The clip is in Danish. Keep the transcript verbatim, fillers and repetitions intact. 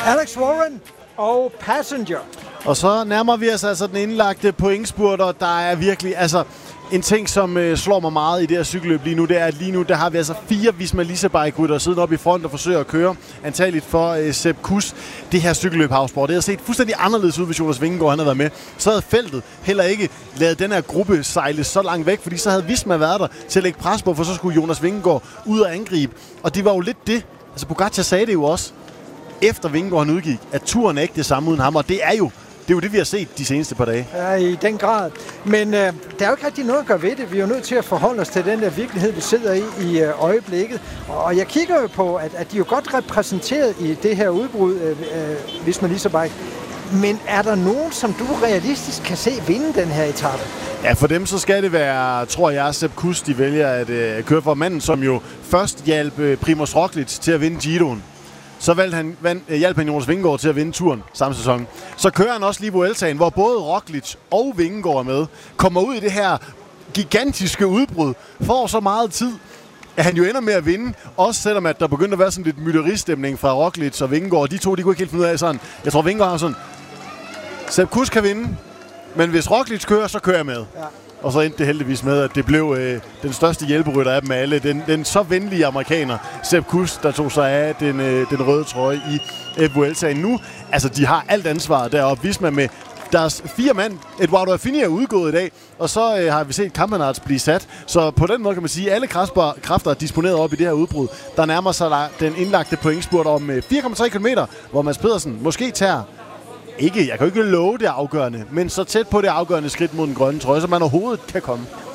Alex Warren og Passenger. Og så nærmer vi os altså den indlagte pointspurt, og der er virkelig altså en ting, som øh, slår mig meget i det her cykelløb lige nu, det er, at lige nu der har vi altså fire Visma Leasebike-rytter siden op i front og forsøger at køre, antageligt for øh, Sepp Kuss, det her cykelløb Havsborg. Det har set fuldstændig anderledes ud, hvis Jonas Vingegaard han havde været med. Så havde feltet heller ikke lavet den her gruppe sejle så langt væk, fordi så havde Visma været der til at lægge pres på, for så skulle Jonas Vingegaard ud og angribe. Og det var jo lidt det. Altså Pogacar sagde det jo også, efter Vingegaard han udgik, at turen er ikke det samme uden ham, og det er jo Det er jo det, vi har set de seneste par dage. Ja, i den grad. Men øh, der er jo ikke rigtig noget at gøre ved det. Vi er jo nødt til at forholde os til den der virkelighed, vi sidder i i øh, øjeblikket. Og jeg kigger jo på, at, at de er jo godt repræsenteret i det her udbrud, øh, øh, Visma Leasebike. Men er der nogen, som du realistisk kan se vinde den her etape? Ja, for dem så skal det være, tror jeg, Sepp Kuss, de vælger at øh, køre for manden, som jo først hjalp øh, Primož Roglič til at vinde Giroen. Så valgte han, vand, hjalp han Jonas Vingegaard til at vinde turen samme sæson. Så kører han også lige Vueltaen, hvor både Roglič og Vingegaard er med. Kommer ud i det her gigantiske udbrud. Får så meget tid, at han jo ender med at vinde. Også selvom at der begyndte at være sådan lidt mytteristemning fra Roglič og Vingegaard. De to, de kunne ikke helt finde ud af sådan. Jeg tror, Vingegaard har sådan, Sepp Kuss kan vinde, men hvis Roglič kører, så kører jeg med. Ja. Og så endte det heldigvis med, at det blev øh, den største hjælperytter af dem alle. Den, den så venlige amerikaner, Sepp Kuss, der tog sig af den, øh, den røde trøje i øh, Vueltaen. Nu, altså de har alt ansvaret deroppe. Visma med deres fire mand. Eduardo Affini er udgået i dag, og så øh, har vi set Campenaerts blive sat. Så på den måde kan man sige, at alle kræfter, kræfter er disponeret op i det her udbrud. Der nærmer sig den indlagte pointspurt om øh, fire komma tre kilometer, hvor Mads Pedersen måske tager ikke, jeg kan jo ikke love det afgørende, men så tæt på det afgørende skridt mod den grønne trøje, som man overhovedet kan komme.